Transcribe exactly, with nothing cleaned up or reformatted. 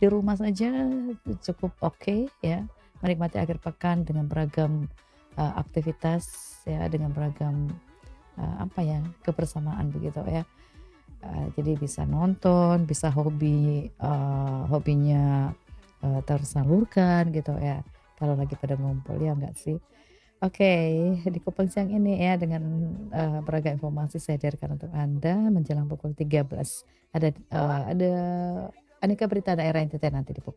di rumah saja cukup oke ya, menikmati akhir pekan dengan beragam, eee, aktivitas ya, dengan beragam, eee, apa ya, kebersamaan begitu ya. Eee, jadi bisa nonton, bisa hobi, eee, hobinya, eee, tersalurkan gitu ya, kalau lagi pada ngumpul, ya nggak sih? Oke, di Kupang siang ini ya dengan, eee, beragam informasi saya hadirkan untuk Anda menjelang pukul tiga belas. Ada, eee, ada aneka berita daerah N T T nanti di puk